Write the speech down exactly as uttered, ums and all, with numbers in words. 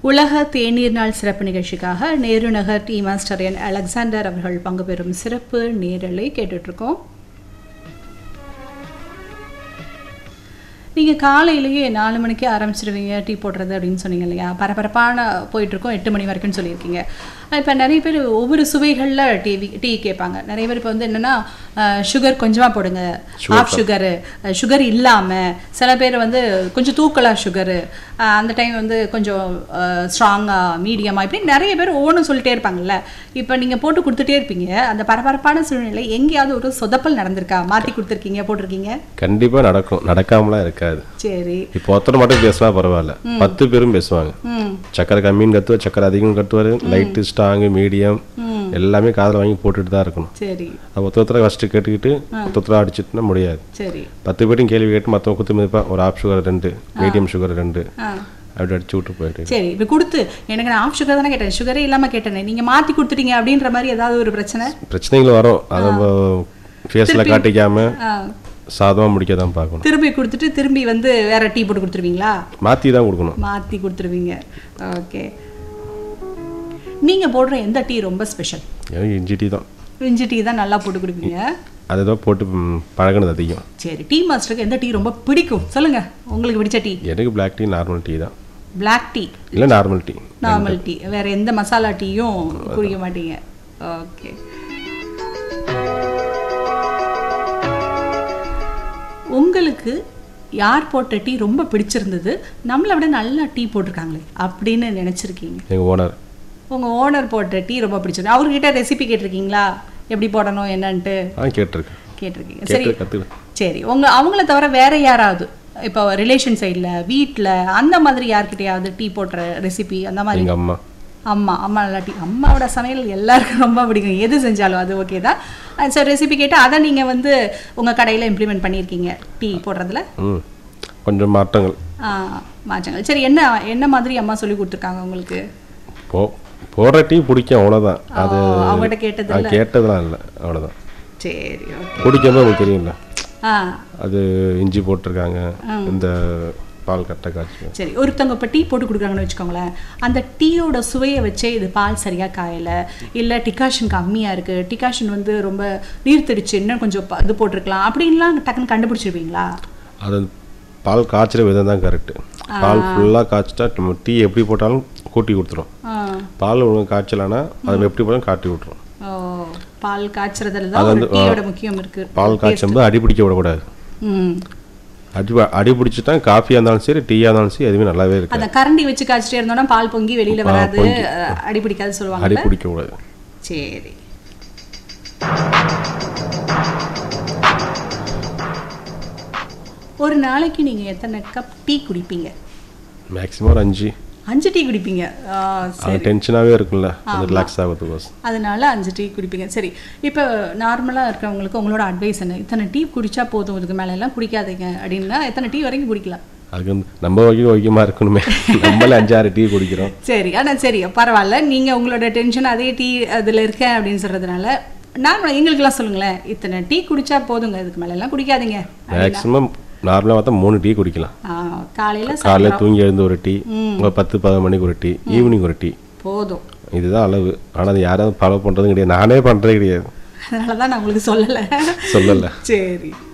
உலக தேநீர் நாள் சிறப்பு நிகழ்ச்சிக்காக நேரு நகர் டீ மாஸ்டர் என் அலெக்சாண்டர் அவர்கள் பங்கு பெறும் சிறப்பு நேரலை கேட்டுட்ருக்கோம். நீங்கள் காலையிலேயே நாலு மணிக்கே ஆரம்பிச்சிடுவீங்க டீ போடுறது அப்படின்னு சொன்னீங்க இல்லையா? பரபரப்பான போயிட்டுருக்கோம், எட்டு மணி வரைக்கும்னு சொல்லியிருக்கீங்க. இப்போ நிறைய பேர் ஒவ்வொரு சுவைகளில் டீ டீ கேட்பாங்க. நிறைய பேர் இப்போ வந்து என்னென்னா சுகர் கொஞ்சமாக போடுங்க, ஆஃப் சுகரு, சுகர் இல்லாமல், சில பேர் வந்து கொஞ்சம் தூக்கலாக சுகரு, அந்த டைம் வந்து கொஞ்சம் ஸ்ட்ராங்காக மீடியமாக, இப்படி நிறைய பேர் ஒவ்வொன்றும் சொல்லிட்டே இருப்பாங்கல்ல. இப்போ நீங்கள் போட்டு கொடுத்துட்டே இருப்பீங்க. அந்த பரபரப்பான சூழ்நிலை எங்கேயாவது ஒரு சொதப்பல் நடந்திருக்கா? மாற்றி கொடுத்துருக்கீங்க, போட்டிருக்கீங்க? கண்டிப்பாக நடக்கும், நடக்காமலாம் இருக்காது. சரி, இப்போ ஒருத்தர் மட்டும் பேசினா பரவாயில்ல, பத்து பேரும் பேசுவாங்க. சக்கரை கம்மின்னு கத்துவார், சக்கரை அதிகம் கத்துவார், லைட்டு ஸ்ட்ராங்கு மீடியம் எல்லாமே காதில் வாங்கி போட்டுட்டு தான் இருக்கணும். சரி, ஒருத்தர ஃபஸ்ட்டு கேட்டுக்கிட்டு ஒருத்தர அடிச்சுட்டுனா முடியாது. சரி, பத்து பேரும் கேள்வி கேட்டு மற்றவங்க குத்து மதிப்பா ஒரு ஆஃப் சுகர் ரெண்டு, மீடியம் சுகர் ரெண்டு அப்படி அடிச்சு விட்டு போயிட்டு. சரி, இப்போ கொடுத்து எனக்கு நான் ஆஃப் சுகர் தானே கேட்டேன், சுகரே இல்லாமல் கேட்டேன், நீங்கள் மாற்றி கொடுத்துட்டீங்க அப்படின்ற மாதிரி ஏதாவது ஒரு பிரச்சனை பிரச்சனைகள் வரும். அதை ஃபேஸில் காட்டிக்காம சாதமாக முடிக்க தான் பார்க்கணும். திரும்பி கொடுத்துட்டு திரும்பி வந்து வேற டீ போட்டு கொடுத்துருவீங்களா? மாற்றி தான் கொடுக்கணும். மாற்றி கொடுத்துருவீங்க. ஓகே, நீங்கள் போடுற எந்த டீ ரொம்ப ஸ்பெஷல்? எனக்கு இஞ்சி டீ தான். இஞ்சி டீ தான் நல்லா போட்டு கொடுப்பீங்க. அதுதான் போட்டு பழகினது அதிகம். சரி, டீ மாஸ்டருக்கு எந்த டீ ரொம்ப பிடிக்கும் சொல்லுங்கள், உங்களுக்கு பிடிச்ச டீ? எனக்கு பிளாக் டீ, நார்மல் டீ தான். பிளாக் டீ இல்லை நார்மல் டீ? நார்மல் டீ, வேற எந்த மசாலா டீயும் குடிக்க மாட்டீங்க. ஓகே, உங்களுக்கு யார் போட்ட டீ ரொம்ப பிடிச்சிருந்தது, நம்மளை விட நல்லா டீ போட்டிருக்காங்களே அப்படின்னு நினச்சிருக்கீங்க? எங்கள் ஓனர். உங்கள் ஓனர் போட்ட டீ ரொம்ப பிடிச்சிருக்கு. அவர்கிட்ட ரெசிபி கேட்டிருக்கீங்களா, எப்படி போடணும் என்னன்ட்டு? கேட்டிருக்கேன். கேட்டிருக்கீங்க. சரி சரி, உங்கள் அவங்கள தவிர வேற யாராவது இப்போ ரிலேஷன் சைடில், வீட்டில் அந்த மாதிரி யார்கிட்டையாவது டீ போடுற ரெசிபி அந்த மாதிரி? எங்கள் அம்மா. அம்மா அம்மா நல்லா டீ, அம்மாவோட சமையல் எல்லாருக்கும் ரொம்ப பிடிக்கும், எது செஞ்சாலும் அது ஓகே தான். சார் ரெசிபி கேட்டால் அதை நீங்கள் வந்து உங்கள் கடையில் இம்ப்ளிமெண்ட் பண்ணியிருக்கீங்க டீ போடுறதுல? ம், கொஞ்சம் மாற்றங்கள். மாற்றங்கள். சரி, என்ன என்ன மாதிரி அம்மா சொல்லி கொடுத்துருக்காங்க உங்களுக்கு? போ போடுற டீ பிடிக்கும், அவ்வளோதான். அது அவங்ககிட்ட கேட்டது கேட்டதெல்லாம் இல்லை, அவ்வளோதான். சரி, பிடிக்காம உங்களுக்கு தெரியும்ல, அது இஞ்சி போட்டிருக்காங்க, இந்த பால் கட்டை காய்ச்சி. சரி, ஒருத்தவங்க இப்போ டீ போட்டு கொடுக்குறாங்கன்னு வச்சுக்கோங்களேன், அந்த டீயோட சுவையை வச்சே இது பால் சரியாக காயலை, இல்லை டிகாஷன் கம்மியாக இருக்குது, டிகாஷன் வந்து ரொம்ப நீர்த்திடுச்சு, இன்னும் கொஞ்சம் இது போட்டிருக்கலாம் அப்படின்லாம் டக்குன்னு கண்டுபிடிச்சிருவீங்களா? அது பால் காய்ச்சிற விதம் தான் கரெக்டு. பால் ஃபுல்லாக காய்ச்சிட்டா நம்ம டீ எப்படி போட்டாலும் கூட்டி கொடுத்துரும். பால் ஒழுங்கு காய்ச்சலானா அது எப்படி போட்டாலும் காட்டி விட்டுரும். பால் காய்ச்சறதுல தான் டீயோட முக்கியம் இருக்குது. பால் காய்ச்சும்போது அடி பிடிக்க விடக்கூடாது. அடி அடி பிடிச்சிட்டா காஃபியாக இருந்தாலும் சரி, டீயாக இருந்தாலும் சரி, எதுவுமே நல்லாவே இருக்கு. அந்த கரண்டி வச்சு காய்ச்சிட்டே இருந்தோம்னா பால் பொங்கி வெளியில் வராது, அடி பிடிக்காது சொல்லுவாங்க. அடி பிடிக்க கூடாது. சரி, ஒரு நாளைக்கு நீங்கள் எத்தனை கப் டீ குடிப்பீங்க? மேக்ஸிமம் ஒரு அஞ்சு அஞ்சு டீ குடிப்பீங்க. டென்ஷனாகவே இருக்குல்ல, ரிலாக்ஸ் ஆகிறதுக்கு அதனால அஞ்சு டீ குடிப்பீங்க. சரி, இப்போ நார்மலாக இருக்கிறவங்களுக்கு உங்களோட அட்வைஸ் என்ன? இத்தனை டீ குடிச்சா போதும், இதுக்கு மேலே எல்லாம் குடிக்காதீங்க அப்படின்னா எத்தனை டீ வரைக்கும் குடிக்கலாம்? அதுக்கு வந்து நம்ம வரைக்கும் வைக்கமாக இருக்கணுமே, நம்மளே அஞ்சாறு டீ குடிக்கிறோம். சரி, ஆனால் சரி பரவாயில்ல, நீங்கள் உங்களோட டென்ஷன் அதே டீ அதில் இருக்கேன் அப்படின்னு சொல்கிறதுனால நார்மலாக எங்களுக்கெல்லாம் சொல்லுங்களேன், இத்தனை டீ குடிச்சா போதுங்க, இதுக்கு மேலே எல்லாம் குடிக்காதீங்க. மேக்ஸிமம் நார்மலாக பார்த்தா மூணு டீ குடிக்கலாம். காலையில் காலையில் தூங்கி எழுந்து ஒரு டீ, பத்து பதினொரு மணிக்கு ஒரு டீ, ஈவினிங் ஒரு டீ போதும். இதுதான் அளவு. ஆனால் அது யாராவது ஃபாலோ பண்ணுறதும் கிடையாது, நானே பண்ணுறதே கிடையாது. அதனால தான் நான் உங்களுக்கு சொல்லலை சொல்லலை சரி.